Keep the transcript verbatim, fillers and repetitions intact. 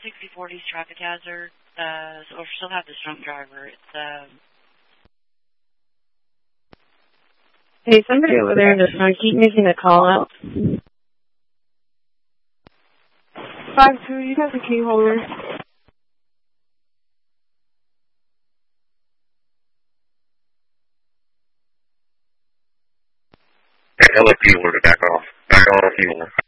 sixty forty traffic hazard. Uh, so we still have this drunk driver. It's, uh... Hey, somebody over there in the front, keep making the call out. five two, you got the key holder. L F U order, back off. Back off, you order.